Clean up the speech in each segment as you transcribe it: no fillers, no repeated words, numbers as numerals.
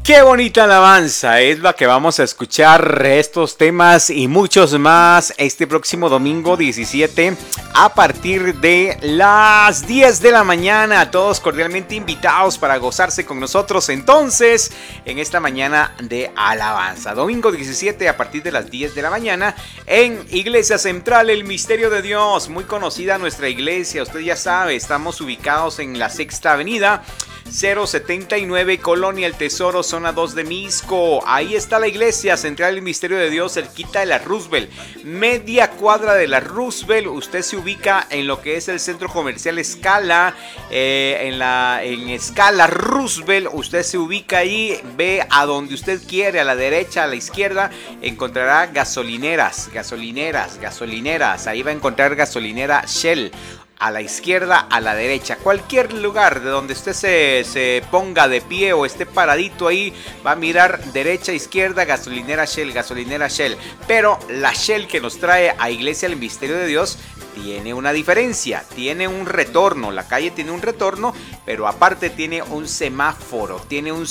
Qué bonita alabanza es la que vamos a escuchar, estos temas y muchos más este próximo domingo 17 a partir de las 10 de la mañana. Todos cordialmente invitados para gozarse con nosotros entonces en esta mañana de alabanza. Domingo 17 a partir de las 10 de la mañana en Iglesia Central El Misterio de Dios. Muy conocida nuestra iglesia, usted ya sabe, estamos ubicados en la Sexta Avenida 079, Colonia El Tesoro, zona 2 de Mixco. Ahí está la Iglesia Central del Misterio de Dios, cerquita de la Roosevelt, media cuadra de la Roosevelt. Usted se ubica en lo que es el centro comercial Escala, en Escala Roosevelt. Usted se ubica ahí, ve a donde usted quiere, a la derecha, a la izquierda, encontrará gasolineras. Ahí va a encontrar gasolinera Shell. A la izquierda, a la derecha, cualquier lugar de donde usted se ponga de pie o esté paradito ahí, va a mirar derecha, izquierda, gasolinera Shell. Pero la Shell que nos trae a Iglesia del Misterio de Dios tiene una diferencia, tiene un retorno, la calle tiene un retorno, pero aparte tiene un semáforo,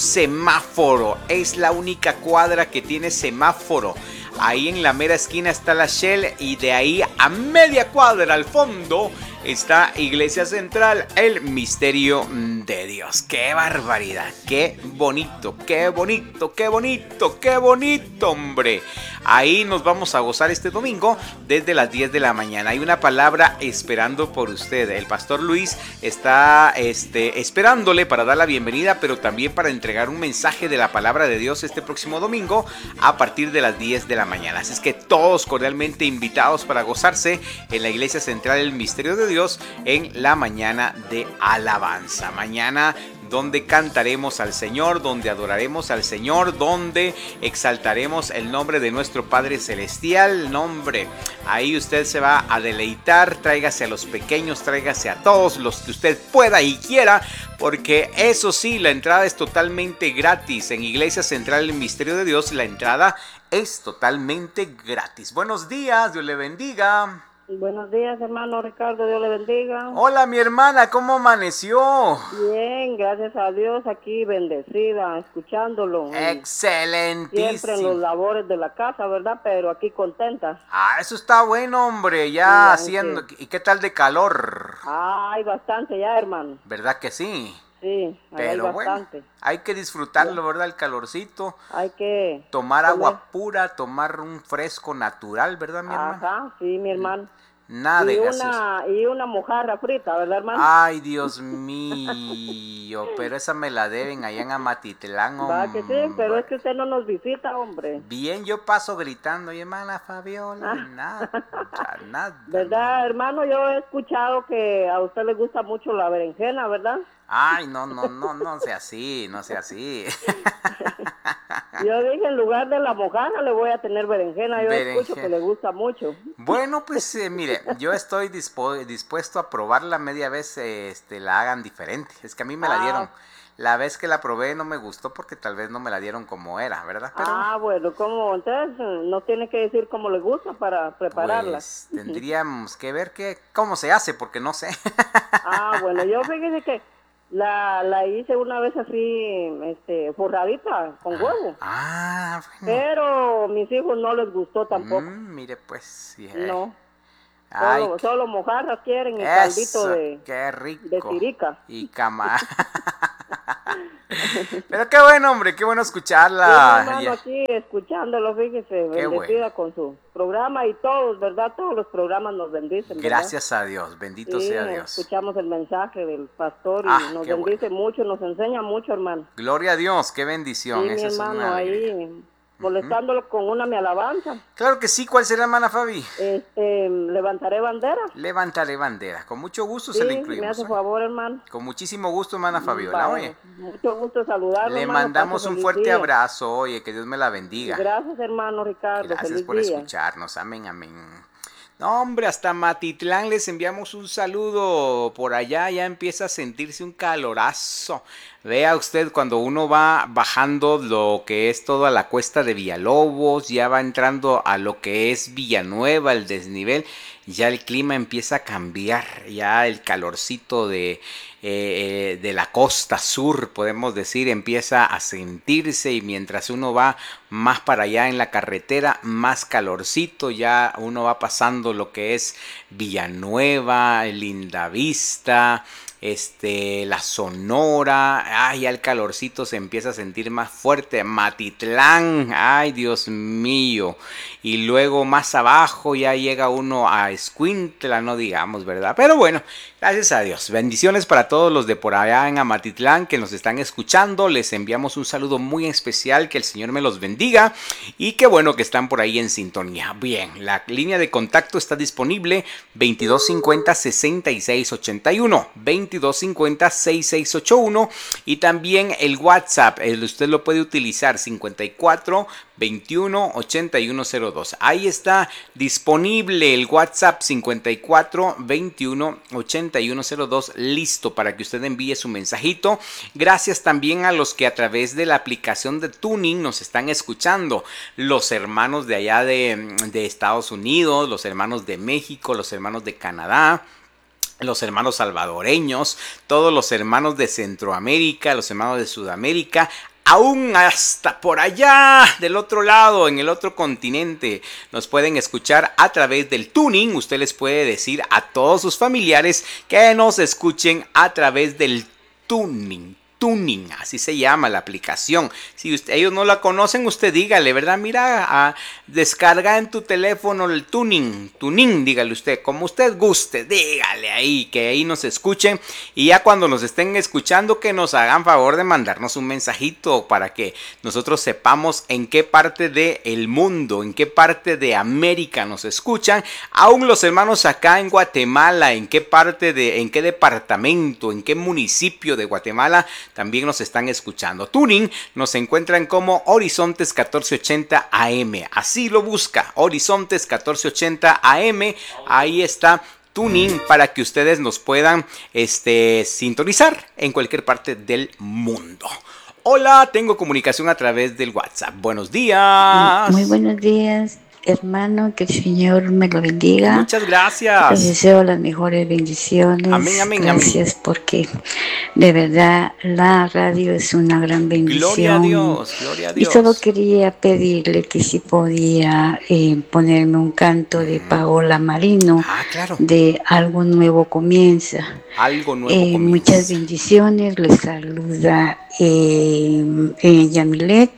es la única cuadra que tiene semáforo. Ahí en la mera esquina está la Shell y de ahí a media cuadra al fondo está Iglesia Central, El Misterio de Dios. ¡Qué barbaridad! ¡Qué bonito! ¡Hombre! Ahí nos vamos a gozar este domingo desde las 10 de la mañana. Hay una palabra esperando por usted. El pastor Luis está esperándole para dar la bienvenida, pero también para entregar un mensaje de la palabra de Dios este próximo domingo a partir de las 10 de la mañana. Así es que todos cordialmente invitados para gozarse en la Iglesia Central El Misterio de Dios en la mañana de alabanza. Mañana donde cantaremos al Señor, donde adoraremos al Señor, donde exaltaremos el nombre de nuestro Padre Celestial. Ahí usted se va a deleitar. Tráigase a los pequeños, tráigase a todos los que usted pueda y quiera, porque eso sí, la entrada es totalmente gratis. En Iglesia Central El Misterio de Dios la entrada es totalmente gratis. Buenos días, Dios le bendiga. Buenos días, hermano Ricardo, Dios le bendiga. Hola, mi hermana, ¿cómo amaneció? Bien, gracias a Dios, aquí bendecida, escuchándolo. Excelentísimo. Siempre en los labores de la casa, ¿verdad? Pero aquí contenta. Eso está bueno, hombre, ya haciendo. ¿Y qué tal de calor? Hay bastante ya, hermano. ¿Verdad que sí? Sí, pero hay bastante. Bueno, hay que disfrutarlo, ¿verdad? El calorcito. Hay que tomar agua pura, tomar un fresco natural, ¿verdad, mi hermano? Ajá, sí, mi hermano. Nada de gaseosa. Y una mojarra frita, ¿verdad, hermano? Ay, Dios mío, pero esa me la deben allá en Amatitlán, hombre. Va que sí, pero es que usted no nos visita, hombre. Bien, yo paso gritando, y hermana Fabiola, nada. ¿Verdad, hermano? Yo he escuchado que a usted le gusta mucho la berenjena, ¿verdad? Ay, no sea así. Yo dije, en lugar de la mojarra le voy a tener berenjena. Yo escucho que le gusta mucho. Bueno, pues mire, yo estoy dispuesto a probarla media vez, la hagan diferente. Es que a mí me la dieron. La vez que la probé no me gustó porque tal vez no me la dieron como era, ¿verdad? Pero, bueno, ¿cómo? Entonces no tiene que decir cómo le gusta para prepararla. Pues tendríamos que ver cómo se hace, porque no sé. Bueno, yo fíjese que la hice una vez así, forradita con huevo. Bueno. Pero a mis hijos no les gustó tampoco. Mire, pues. No. Solo mojarras quieren y caldito de... ¡Qué rico! De tirica. Y cama. Pero qué bueno, hombre, qué bueno escucharla. Sí, hermano, aquí escuchándolo, fíjese, bendecida con su programa y todos, ¿verdad? Todos los programas nos bendicen, ¿verdad? Gracias a Dios, bendito sea Dios. Escuchamos el mensaje del pastor y nos bendice mucho, nos enseña mucho, hermano. Gloria a Dios, qué bendición. Sí, mi hermano, ahí molestándolo con mi alabanza. Claro que sí, ¿cuál será, hermana Fabi? Levantaré bandera. Levantaré bandera, con mucho gusto se le incluimos. Me hace favor, hermano. Con muchísimo gusto, hermana Fabiola, oye. Mucho gusto saludarlo, Le hermano, mandamos un fuerte abrazo, oye, que Dios me la bendiga. Gracias, hermano Ricardo. Gracias por escucharnos, amén. No, hombre, hasta Matitlán les enviamos un saludo. Por allá ya empieza a sentirse un calorazo. Vea usted, cuando uno va bajando lo que es toda la cuesta de Villalobos, ya va entrando a lo que es Villanueva, el desnivel, ya el clima empieza a cambiar, ya el calorcito de la costa sur, podemos decir, empieza a sentirse, y mientras uno va más para allá en la carretera, más calorcito, ya uno va pasando lo que es Villanueva, Lindavista, la Sonora, ay, ya el calorcito se empieza a sentir más fuerte, Matitlán, ay, Dios mío, y luego más abajo ya llega uno a Escuintla, no digamos, ¿verdad? Pero bueno, gracias a Dios, bendiciones para todos los de por allá en Amatitlán que nos están escuchando, les enviamos un saludo muy especial, que el Señor me los bendiga, y qué bueno que están por ahí en sintonía. Bien, la línea de contacto está disponible, 2250-6681, 2250-6681, y también el WhatsApp, usted lo puede utilizar, 54 21 8102. Ahí está disponible el WhatsApp, 54 21 8102, listo para que usted envíe su mensajito. Gracias también a los que a través de la aplicación de Tuning nos están escuchando, los hermanos de allá de Estados Unidos, los hermanos de México, los hermanos de Canadá, los hermanos salvadoreños, todos los hermanos de Centroamérica, los hermanos de Sudamérica, aún hasta por allá del otro lado, en el otro continente, nos pueden escuchar a través del Tuning. Usted les puede decir a todos sus familiares que nos escuchen a través del Tuning. Tuning, así se llama la aplicación. Si ellos no la conocen, usted dígale, ¿verdad? Mira, descarga en tu teléfono el Tuning, dígale usted, como usted guste, dígale ahí, que ahí nos escuchen, y ya cuando nos estén escuchando, que nos hagan favor de mandarnos un mensajito para que nosotros sepamos en qué parte del mundo, en qué parte de América nos escuchan. Aún los hermanos acá en Guatemala, en qué departamento, en qué municipio de Guatemala también nos están escuchando. Tuning nos encuentran como Horizontes 1480 AM. Así lo busca, Horizontes 1480 AM. Ahí está Tuning para que ustedes nos puedan sintonizar en cualquier parte del mundo. Hola, tengo comunicación a través del WhatsApp. Buenos días. Muy buenos días, hermano, que el Señor me lo bendiga. Muchas gracias. Les deseo las mejores bendiciones. Amén, amén, gracias, amén. Porque de verdad la radio es una gran bendición. Gloria a Dios, gloria a Dios. Y solo quería pedirle que si podía ponerme un canto de Paola Marino, claro. De Algo Nuevo Comienza. Algo Nuevo Comienza. Muchas bendiciones, les saluda Yamilet.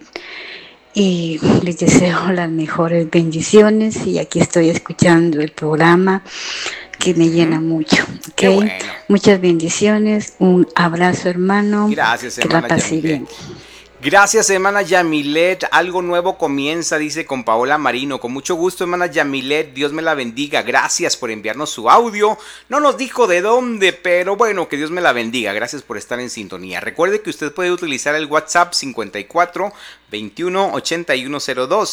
Y les deseo las mejores bendiciones, y aquí estoy escuchando el programa que me llena mucho. ¿Okay? Bueno. Muchas bendiciones, un abrazo, hermano. Gracias, hermana. Que la pase bien. Gracias, hermana Yamilet. Algo nuevo comienza, dice, con Paola Marino. Con mucho gusto, hermana Yamilet. Dios me la bendiga. Gracias por enviarnos su audio. No nos dijo de dónde, pero bueno, que Dios me la bendiga. Gracias por estar en sintonía. Recuerde que usted puede utilizar el WhatsApp 54 21 8102,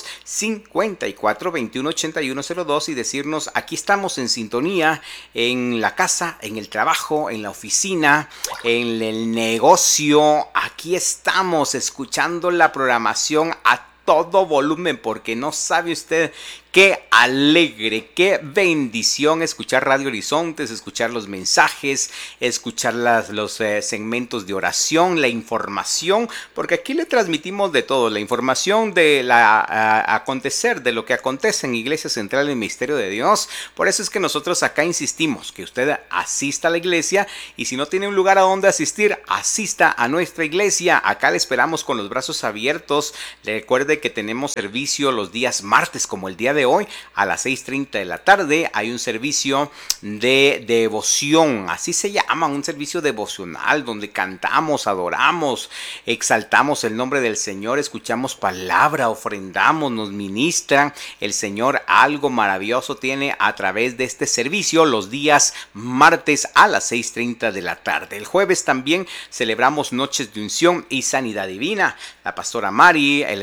54 21 8102, y decirnos: aquí estamos en sintonía, en la casa, en el trabajo, en la oficina, en el negocio. Aquí estamos escuchando la programación a todo volumen, porque no sabe usted qué alegre, qué bendición escuchar Radio Horizontes, escuchar los mensajes, escuchar los segmentos de oración, la información, porque aquí le transmitimos de todo, la información de acontecer, de lo que acontece en Iglesia Central del Ministerio de Dios. Por eso es que nosotros acá insistimos que usted asista a la iglesia, y si no tiene un lugar a donde asistir, asista a nuestra iglesia. Acá le esperamos con los brazos abiertos. Recuerde que tenemos servicio los días martes, como el día de hoy, a las 6:30 de la tarde. Hay un servicio de devoción, así se llama, un servicio devocional, donde cantamos, adoramos, exaltamos el nombre del Señor, escuchamos palabra, ofrendamos, nos ministran. El Señor algo maravilloso tiene a través de este servicio los días martes a las 6:30 de la tarde. El jueves también celebramos noches de unción y sanidad divina. La pastora Mari, el hermano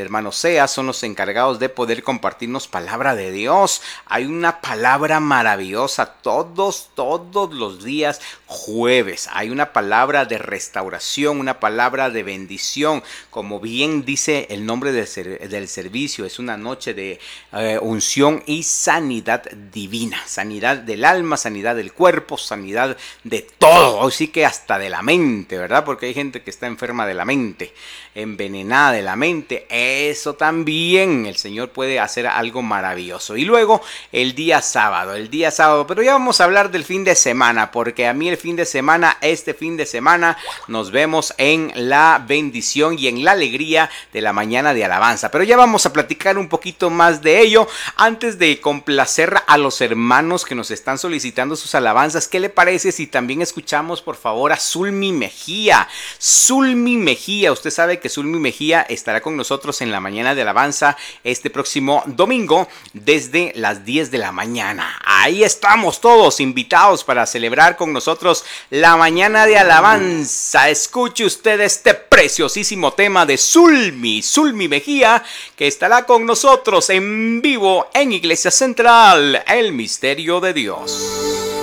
Oseas son los encargados de poder compartirnos palabra de Dios. Hay una palabra maravillosa todos los días jueves. Hay una palabra de restauración, una palabra de bendición. Como bien dice el nombre del servicio, es una noche de unción y sanidad divina. Sanidad del alma, sanidad del cuerpo, sanidad de todo. Así que hasta de la mente, ¿verdad? Porque hay gente que está enferma de la mente, envenenada de la mente. Eso también el Señor puede hacer algo maravilloso. Y luego el día sábado, pero ya vamos a hablar del fin de semana, porque a mí este fin de semana nos vemos en la bendición y en la alegría de la mañana de alabanza. Pero ya vamos a platicar un poquito más de ello. Antes de complacer a los hermanos que nos están solicitando sus alabanzas, ¿qué le parece si también escuchamos por favor a Zulmi Mejía? Zulmi Mejía, usted sabe que Zulmi Mejía estará con nosotros en la mañana de alabanza este próximo domingo desde las 10 de la mañana. Ahí estamos todos invitados para celebrar con nosotros la mañana de alabanza. Escuche usted este preciosísimo tema de Zulmi Mejía, que estará con nosotros en vivo en Iglesia Central, el misterio de Dios.